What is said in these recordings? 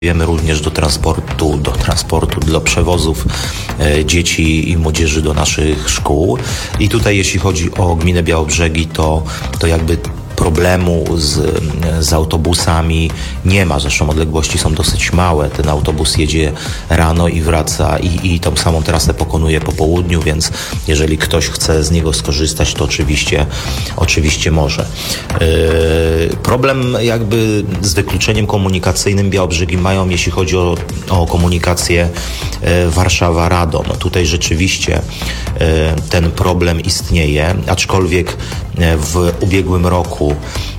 Wiemy również do transportu dla przewozów dzieci i młodzieży do naszych szkół. I tutaj jeśli chodzi o gminę Białobrzegi, to jakby problemu z autobusami nie ma. Zresztą odległości są dosyć małe. Ten autobus jedzie rano i wraca i tą samą trasę pokonuje po południu, więc jeżeli ktoś chce z niego skorzystać, to oczywiście może. Problem jakby z wykluczeniem komunikacyjnym Białobrzegi mają, jeśli chodzi o komunikację Warszawa-Radom. Tutaj rzeczywiście ten problem istnieje, aczkolwiek w ubiegłym roku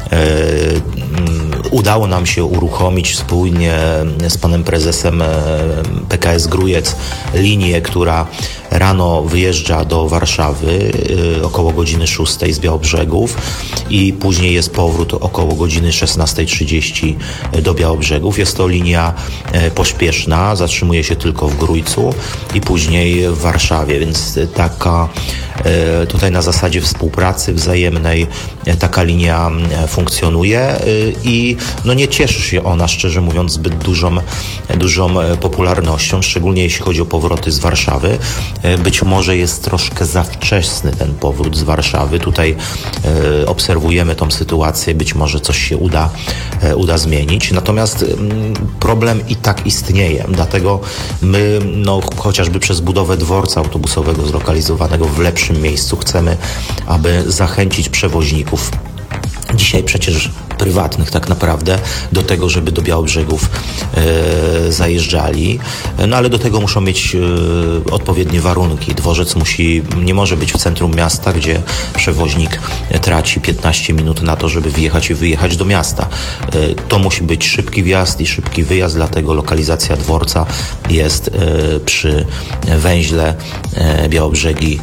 udało nam się uruchomić wspólnie z panem prezesem PKS Grójec linię, która rano wyjeżdża do Warszawy około godziny 6 z Białobrzegów i później jest powrót około godziny 16:30 do Białobrzegów. Jest to linia pośpieszna, zatrzymuje się tylko w Grójcu i później w Warszawie, więc tutaj na zasadzie współpracy wzajemnej taka linia funkcjonuje i nie cieszy się ona, szczerze mówiąc, zbyt dużą popularnością, szczególnie jeśli chodzi o powroty z Warszawy. Być może jest troszkę za wczesny ten powrót z Warszawy. Tutaj obserwujemy tą sytuację, być może coś się uda zmienić. Natomiast problem i tak istnieje, dlatego my chociażby przez budowę dworca autobusowego zlokalizowanego w lepszym miejscu chcemy, aby zachęcić przewoźników, dzisiaj przecież prywatnych tak naprawdę, do tego, żeby do Białobrzegów zajeżdżali. Ale do tego muszą mieć odpowiednie warunki. Dworzec nie może być w centrum miasta, gdzie przewoźnik traci 15 minut na to, żeby wjechać i wyjechać do miasta. To musi być szybki wjazd i szybki wyjazd, dlatego lokalizacja dworca jest przy węźle Białobrzegi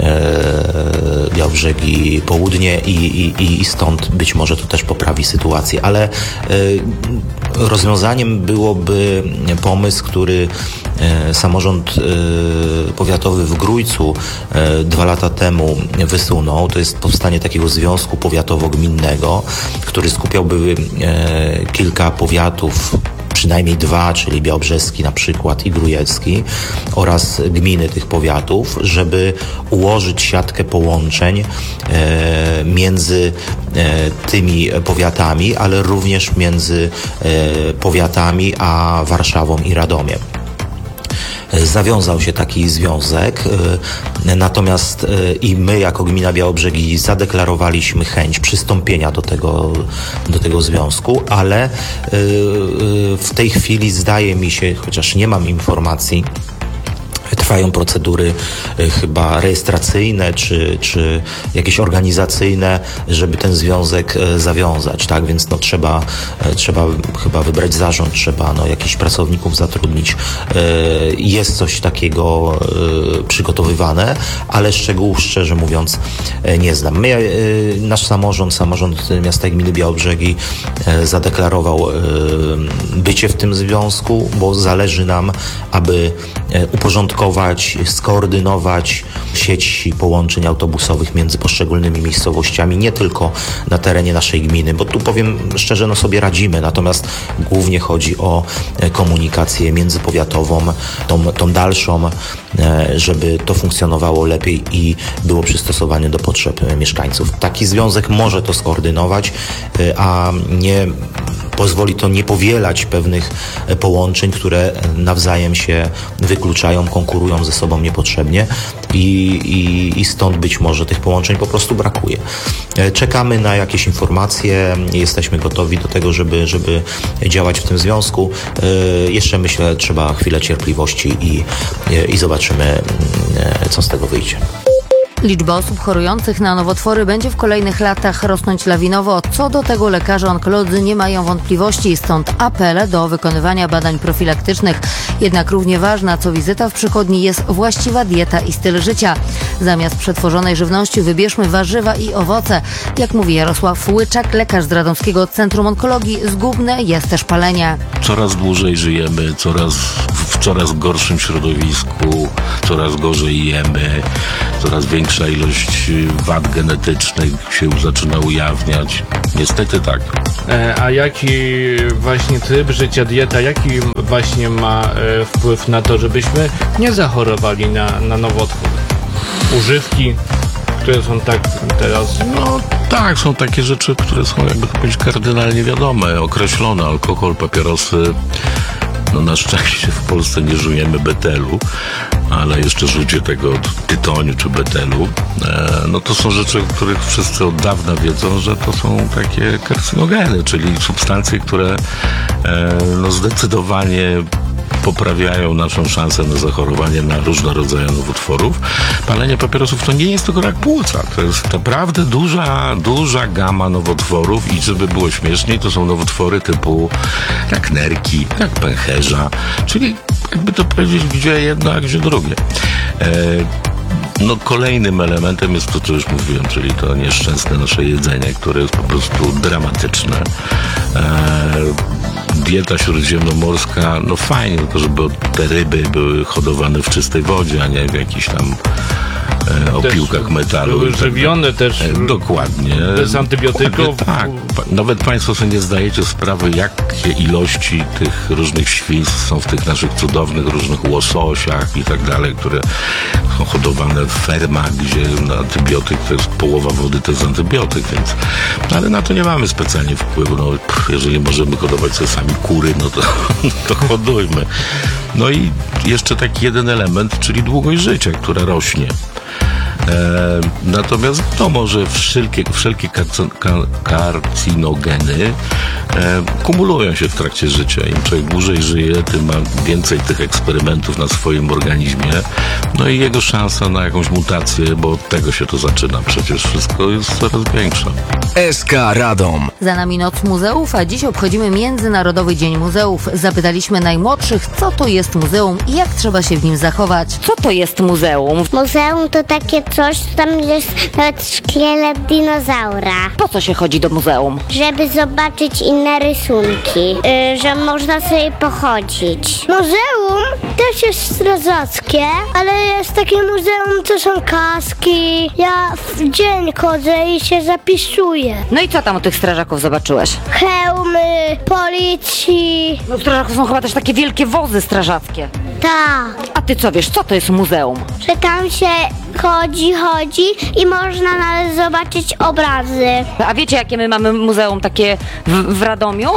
Południe i stąd być może to też poprawi sytuację, ale rozwiązaniem byłoby pomysł, który samorząd powiatowy w Grójcu 2 lata temu wysunął. To jest powstanie takiego związku powiatowo-gminnego, który skupiałby kilka powiatów, przynajmniej 2, czyli białobrzeski na przykład i grójecki oraz gminy tych powiatów, żeby ułożyć siatkę połączeń między tymi powiatami, ale również między powiatami a Warszawą i Radomiem. Zawiązał się taki związek, natomiast i my jako gmina Białobrzegi zadeklarowaliśmy chęć przystąpienia do tego związku, ale w tej chwili zdaje mi się, chociaż nie mam informacji, trwają procedury chyba rejestracyjne czy jakieś organizacyjne, żeby ten związek zawiązać, tak? Więc trzeba chyba wybrać zarząd, trzeba jakichś pracowników zatrudnić. Jest coś takiego przygotowywane, ale szczegółów, szczerze mówiąc, nie znam. Nasz samorząd miasta i gminy Białobrzegi zadeklarował bycie w tym związku, bo zależy nam, aby uporządkować, skoordynować sieć połączeń autobusowych między poszczególnymi miejscowościami, nie tylko na terenie naszej gminy, bo tu powiem szczerze, sobie radzimy, natomiast głównie chodzi o komunikację międzypowiatową, tą dalszą, żeby to funkcjonowało lepiej i było przystosowane do potrzeb mieszkańców. Taki związek może to skoordynować, a nie pozwoli to nie powielać pewnych połączeń, które nawzajem się wykluczają, konkurują ze sobą niepotrzebnie i stąd być może tych połączeń po prostu brakuje. Czekamy na jakieś informacje, jesteśmy gotowi do tego, żeby działać w tym związku. Jeszcze myślę, trzeba chwilę cierpliwości i zobaczymy, co z tego wyjdzie. Liczba osób chorujących na nowotwory będzie w kolejnych latach rosnąć lawinowo. Co do tego lekarze onkolodzy nie mają wątpliwości, stąd apele do wykonywania badań profilaktycznych Jednak równie ważna co wizyta w przychodni jest właściwa dieta i styl życia. Zamiast przetworzonej żywności wybierzmy warzywa i owoce. Jak mówi Jarosław Łyczak, lekarz z Radomskiego Centrum Onkologii, zgubne jest też palenie. Coraz dłużej żyjemy, w coraz gorszym środowisku, coraz gorzej jemy, coraz większa ilość wad genetycznych się zaczyna ujawniać. Niestety tak. A jaki właśnie tryb życia, dieta, jaki właśnie ma wpływ na to, żebyśmy nie zachorowali na nowotwór? Używki, które są tak teraz... No tak, są takie rzeczy, które są jakby to powiedzieć kardynalnie wiadome, określone. Alkohol, papierosy. No na szczęście w Polsce nie żujemy betelu, ale jeszcze żucie tego tytoniu czy betelu, no to są rzeczy, o których wszyscy od dawna wiedzą, że to są takie karcynogeny, czyli substancje, które no zdecydowanie poprawiają naszą szansę na zachorowanie na różne rodzaje nowotworów. Palenie papierosów to nie jest tylko rak płuca. To jest naprawdę duża gama nowotworów i żeby było śmieszniej, to są nowotwory typu jak nerki, jak pęcherza, czyli jakby to powiedzieć, gdzie jedno, a gdzie drugie. No kolejnym elementem jest to, co już mówiłem, czyli to nieszczęsne nasze jedzenie, które jest po prostu dramatyczne. Dieta śródziemnomorska, no fajnie, tylko żeby te ryby były hodowane w czystej wodzie, a nie w jakichś tam opiłkach metalu. Były żywione też. Dokładnie. Bez antybiotyków. Tak. Nawet Państwo sobie nie zdajecie sprawy, jakie ilości tych różnych świństw są w tych naszych cudownych różnych łososiach i tak dalej, które są hodowane w fermach, gdzie antybiotyk to jest połowa wody, to jest antybiotyk, więc ale na to nie mamy specjalnie wpływu. No, jeżeli możemy hodować sobie sami kury, no to hodujmy. No i jeszcze taki jeden element, czyli długość życia, która rośnie. Natomiast wiadomo, że wszelkie karcinogeny kumulują się w trakcie życia. Im człowiek dłużej żyje, tym ma więcej tych eksperymentów na swoim organizmie. No i jego szansa na jakąś mutację, bo od tego się to zaczyna. Przecież wszystko jest coraz większe. SK Radom. Za nami Noc Muzeów, a dziś obchodzimy Międzynarodowy Dzień Muzeów. Zapytaliśmy najmłodszych, co to jest muzeum i jak trzeba się w nim zachować. Co to jest muzeum? Muzeum to takie coś, tam jest nawet szkielet dinozaura. Po co się chodzi do muzeum? Żeby zobaczyć inne rysunki, że można sobie pochodzić. Muzeum też jest strażackie, ale jest takie muzeum, to są kaski. Ja w dzień chodzę i się zapisuję. No i co tam u tych strażaków zobaczyłeś? Hełmy, policji. No w strażaku są chyba też takie wielkie wozy strażackie. Tak, A ty co wiesz, co to jest muzeum? że tam się chodzi i można nawet zobaczyć obrazy. A wiecie, jakie my mamy muzeum takie w Radomiu?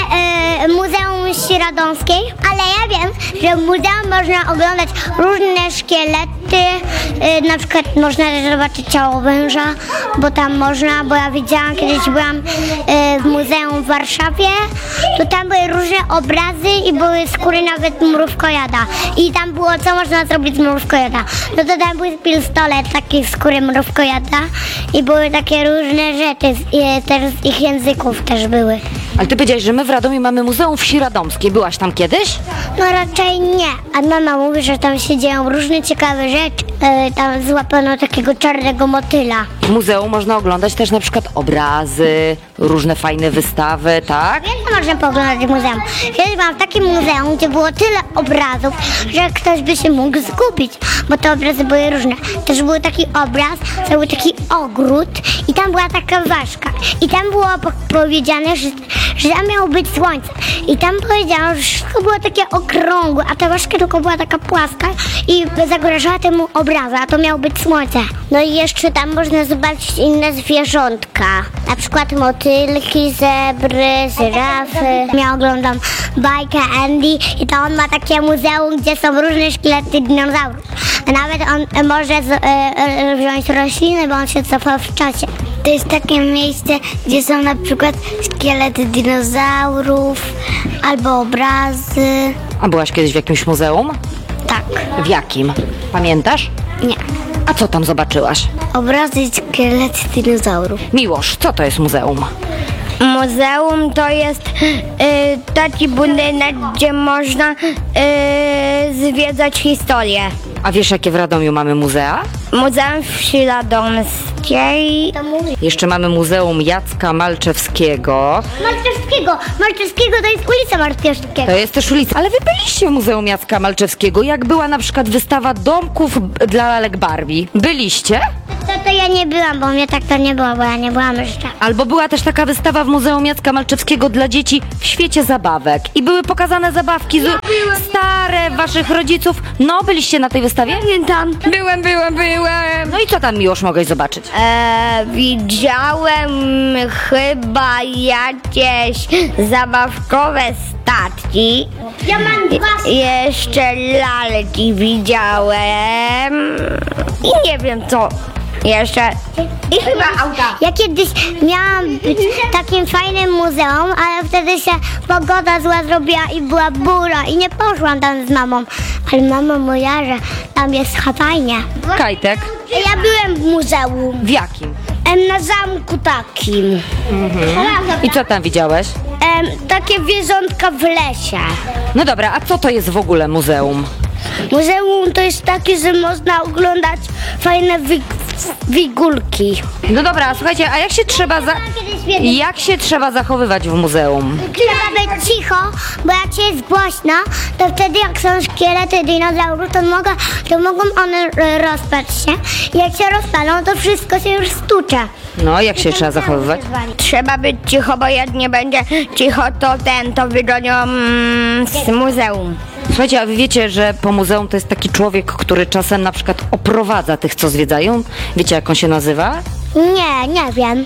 Muzeum Wsi Radomskiej, ale ja wiem, że w muzeum można oglądać różne szkielety, na przykład można też zobaczyć ciało węża, bo tam można, bo ja widziałam, kiedyś byłam w muzeum w Warszawie, to tam były różne obrazy i były skóry nawet mrówkojada i tam było, co można zrobić z mrówkojada. No to tam był pistolet takiej skóry mrówkojada i były takie różne rzeczy, też z ich języków też były. Ale ty powiedziałeś, że my w Radomiu mamy Muzeum Wsi Radomskiej. Byłaś tam kiedyś? No raczej nie, a mama mówi, że tam się dzieją różne ciekawe rzeczy. Tam złapano takiego czarnego motyla. W muzeum można oglądać też na przykład obrazy, różne fajne wystawy, tak? Wiem, co można pooglądać w muzeum. Kiedyś byłam w takim muzeum, gdzie było tyle obrazów, że ktoś by się mógł zgubić, bo te obrazy były różne. Też był taki obraz, to był taki ogród i tam była taka ważka. I tam było powiedziane, że tam miało być słońce. I tam powiedziano, że wszystko było takie okrągłe, a ta ważka tylko była taka płaska i zagrażała temu obrazu, a to miało być słońce. No i jeszcze tam można zobaczyć inne zwierzątka. Na przykład motylki, zebry, żyrafy. Ja oglądam bajkę Andy i to on ma takie muzeum, gdzie są różne szkielety dinozaurów. A nawet on może wziąć rośliny, bo on się cofa w czasie. To jest takie miejsce, gdzie są na przykład szkielety dinozaurów albo obrazy. A byłaś kiedyś w jakimś muzeum? Tak. W jakim? Pamiętasz? Nie. A co tam zobaczyłaś? Obrazy i szkielety dinozaurów. Miłosz, co to jest muzeum? Muzeum to jest taki budynek, gdzie można zwiedzać historię. A wiesz, jakie w Radomiu mamy muzea? Muzeum Wsi Radomskiej. Jeszcze mamy Muzeum Jacka Malczewskiego. Marczewskiego to jest ulica Marczewskiego. To jest też ulica. Ale wy byliście w Muzeum Jacka Malczewskiego, jak była na przykład wystawa domków dla lalek Barbie. Byliście? To ja nie byłam, bo mnie tak to nie było, bo ja nie byłam jeszcze. Albo była też taka wystawa w Muzeum Jacka Malczewskiego dla dzieci w świecie zabawek. I były pokazane zabawki stare waszych rodziców. No, byliście na tej wystawie? Pamiętam. Byłem. No i co tam, Miłosz, mogłeś zobaczyć? Widziałem chyba jakieś zabawkowe statki. Ja mam dwa. Jeszcze lalki widziałem. I nie wiem co jeszcze. I chyba auta. Ja kiedyś miałam być w takim fajnym muzeum, ale wtedy się pogoda zła zrobiła i była burza i nie poszłam tam z mamą. Ale mama mówiła, że tam jest fajnie. Kajtek. Ja byłem w muzeum. W jakim? Na zamku takim. I co tam widziałeś? Takie wieżątka w lesie. No dobra, a co to jest w ogóle muzeum? Muzeum to jest takie, że można oglądać fajne figurki. No dobra, słuchajcie, a jak się trzeba zachowywać w muzeum? Trzeba być cicho, bo jak się jest głośno, to wtedy jak są szkielety dinozaurów, to mogą one rozpaść się. I jak się rozpalą, to wszystko się już stucze. No, jak się trzeba zachowywać? Trzeba być cicho, bo jak nie będzie cicho, to wygonią z muzeum. Słuchajcie, a wy wiecie, że po muzeum to jest taki człowiek, który czasem na przykład oprowadza tych, co zwiedzają? Wiecie, jak on się nazywa? Nie wiem.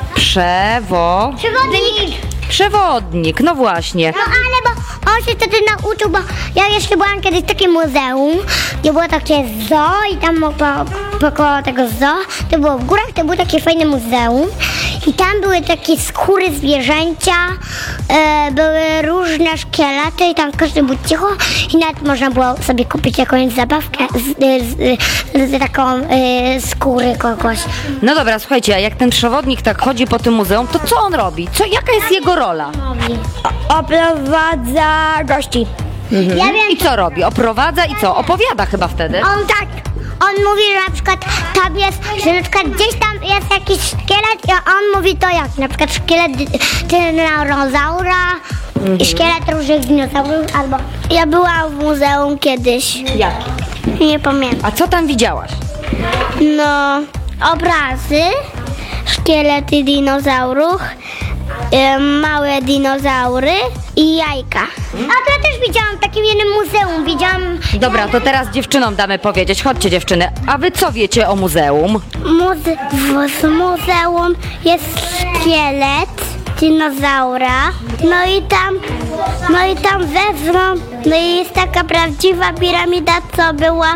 Przewodnik, no właśnie. No ale bo on się wtedy nauczył, bo ja jeszcze byłam kiedyś w takim muzeum, gdzie było takie zoo i tam około tego zoo, to było w górach, to było takie fajne muzeum i tam były takie skóry zwierzęcia, były różne szkielety i tam każdy był cicho i nawet można było sobie kupić jakąś zabawkę z taką skóry kogoś. No dobra, słuchajcie, a jak ten przewodnik tak chodzi po tym muzeum, to co on robi? Jaka jest jego rola? Oprowadza gości. Ja wiem, I co robi? Oprowadza i co? Opowiada chyba wtedy. on mówi, że na przykład tam jest, że na przykład gdzieś tam jest jakiś szkielet i on mówi to jak, na przykład szkielet dinozaura i szkielet różnych dinozaurów, albo ja byłam w muzeum kiedyś. Jaki? Nie pamiętam. A co tam widziałaś? No, obrazy, szkielety dinozaurów, małe dinozaury i jajka. A to ja też widziałam w takim jednym muzeum, Dobra, to teraz dziewczynom damy powiedzieć. Chodźcie, dziewczyny. A wy co wiecie o muzeum? W muzeum jest szkielet dinozaura, no i tam wewnątrz, no i jest taka prawdziwa piramida, co była,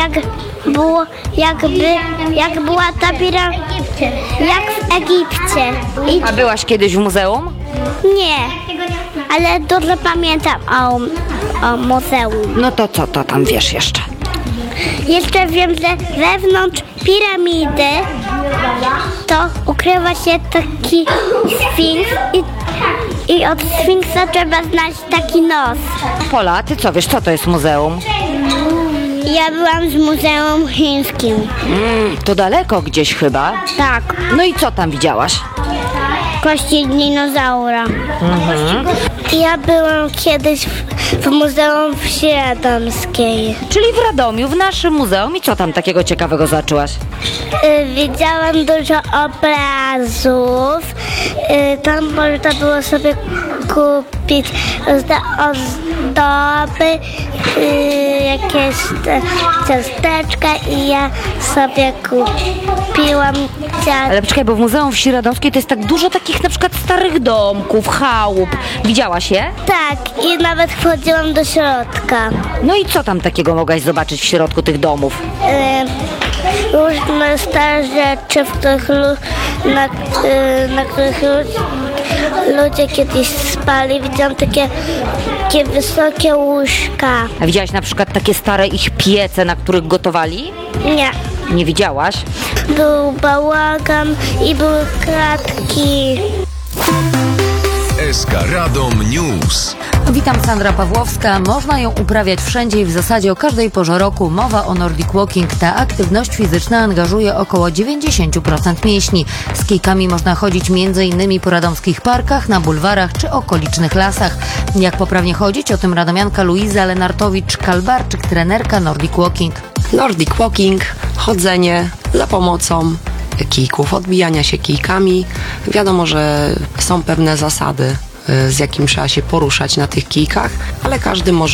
jak była ta piramida, jak w Egipcie. A byłaś kiedyś w muzeum? Nie, ale dobrze pamiętam o muzeum. No to co to tam wiesz jeszcze? Jeszcze wiem, że wewnątrz piramidy to ukrywa się taki sfinks i od sfinksa trzeba znaleźć taki nos. Pola, ty co wiesz, co to jest muzeum? Ja byłam z muzeum chińskim. To daleko gdzieś chyba. Tak, No i co tam widziałaś? kości dinozaura. Ja byłam kiedyś w Muzeum Wsi Radomskiej. Czyli w Radomiu, w naszym muzeum. I co tam takiego ciekawego zobaczyłaś? Widziałam dużo obrazów. Tam można było sobie kupić ozdoby, jakieś ciasteczka i ja sobie kupiłam Ale poczekaj, bo w Muzeum Wsi Radomskiej to jest tak dużo takich na przykład starych domków, chałup. Widziałaś je? Tak, i nawet wchodziłam do środka. No i co tam takiego mogłaś zobaczyć w środku tych domów? Różne stare rzeczy, na których ludzie kiedyś spali. Widziałam takie wysokie łóżka. A widziałaś na przykład takie stare ich piece, na których gotowali? Nie. Nie widziałaś? Był bałagan i były kratki. SK Radom News. Witam, Sandra Pawłowska. Można ją uprawiać wszędzie i w zasadzie o każdej porze roku. Mowa o Nordic Walking. Ta aktywność fizyczna angażuje około 90% mięśni. Z kijkami można chodzić m.in. po radomskich parkach, na bulwarach czy okolicznych lasach. Jak poprawnie chodzić? O tym radomianka Luiza Lenartowicz-Kalbarczyk, trenerka Nordic Walking. Nordic Walking, chodzenie za pomocą kijków, odbijania się kijkami. Wiadomo, że są pewne zasady, z jakim trzeba się poruszać na tych kijkach, ale każdy może